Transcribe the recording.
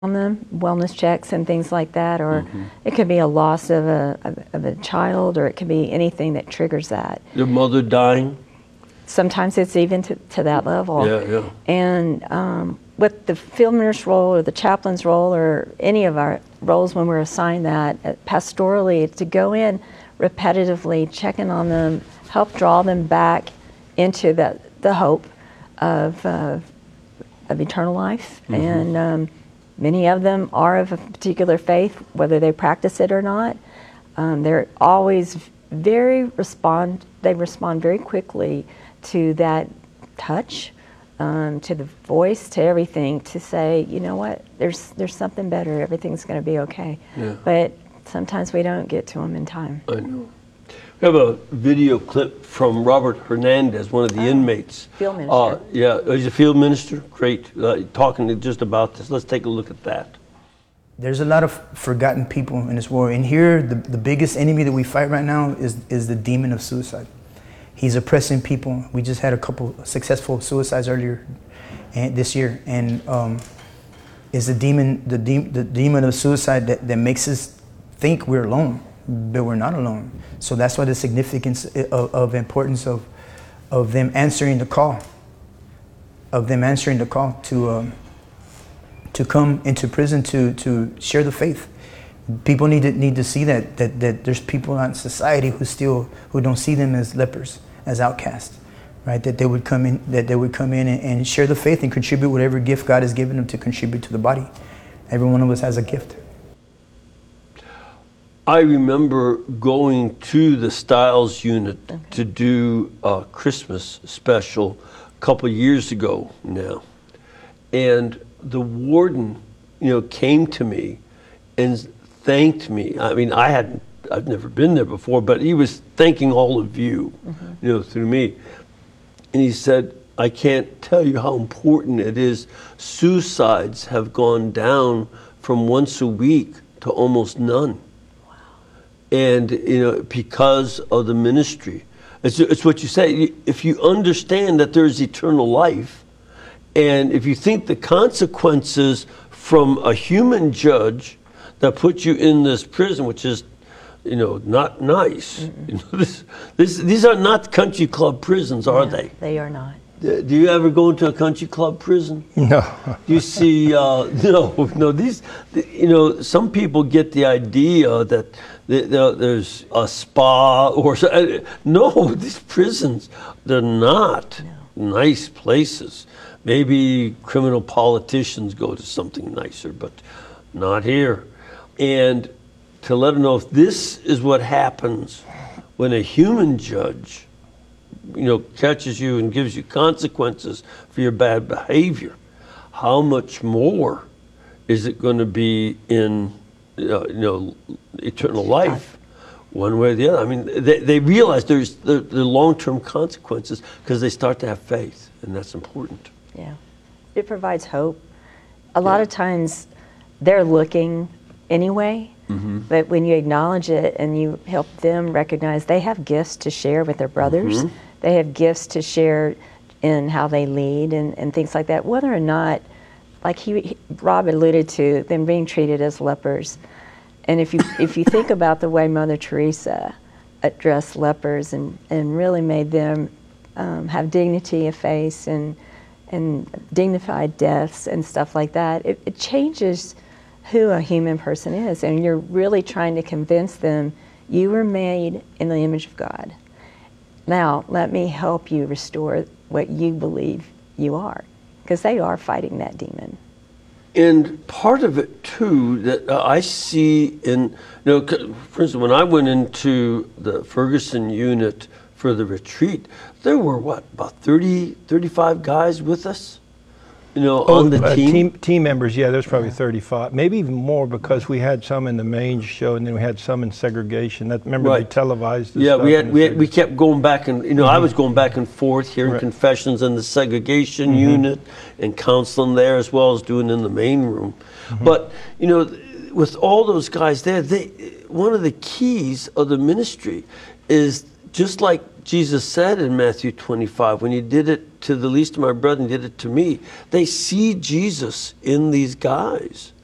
on them, wellness checks and things like that, or it could be a loss of a child, or it could be anything that triggers that. Your mother dying? Sometimes it's even to that level. Yeah. And with the field minister's role or the chaplain's role or any of our roles when we're assigned that, pastorally, to go in repetitively, checking on them, help draw them back into the hope of eternal life. And many of them are of a particular faith, whether they practice it or not. They're always they respond very quickly to that touch, to the voice, to everything, to say, you know what, there's something better, everything's going to be okay. Yeah. But sometimes we don't get to them in time. I know. We have a video clip from Robert Hernandez, one of the inmates. Field minister. Yeah, he's a field minister. Great. Talking just about this. Let's take a look at that. There's a lot of forgotten people in this war. And here, the biggest enemy that we fight right now is the demon of suicide. He's oppressing people. We just had a couple successful suicides earlier this year. And it's the demon of suicide that makes us think we're alone, but we're not alone. So that's why the significance of importance of them answering the call, to come into prison to share the faith. People need to see that there's people in society who don't see them as lepers, as outcasts, right? That they would come in and share the faith and contribute whatever gift God has given them to contribute to the body. Every one of us has a gift. I remember going to the Stiles unit to do a Christmas special a couple of years ago now. And the warden, came to me and thanked me. I mean, I've never been there before, but he was thanking all of you, through me. And he said, I can't tell you how important it is. Suicides have gone down from once a week to almost none. Wow. And, because of the ministry. It's what you say. If you understand that there's eternal life, and if you think the consequences from a human judge that puts you in this prison, which is, not nice. These are not country club prisons, are they? They are not. Do you ever go into a country club prison? No. You see, no. These, some people get the idea that there's a spa or no. These prisons, they're not nice places. Maybe criminal politicians go to something nicer, but not here. And to let them know if this is what happens when a human judge, catches you and gives you consequences for your bad behavior, how much more is it going to be in, eternal life, one way or the other? I mean, they realize there's the long-term consequences because they start to have faith, and that's important. Yeah, it provides hope. A lot of times they're looking anyway, but when you acknowledge it and you help them recognize they have gifts to share with their brothers, they have gifts to share in how they lead and things like that, whether or not, like Rob alluded to, them being treated as lepers. And if you think about the way Mother Teresa addressed lepers and really made them have dignity of face and dignified deaths and stuff like that, it changes who a human person is, and you're really trying to convince them you were made in the image of God. Now, let me help you restore what you believe you are, because they are fighting that demon. And part of it too that I see in, for instance, when I went into the Ferguson unit for the retreat, there were about 30, 35 guys with us, on the team. Team members, there's probably 35, maybe even more, because we had some in the main show and then we had some in segregation. They televised this stuff. We kept going back and, I was going back and forth hearing confessions in the segregation unit and counseling there as well as doing in the main room. But, with all those guys there, one of the keys of the ministry is just like Jesus said in Matthew 25, when you did it to the least of my brethren, you did it to me. They see Jesus in these guys.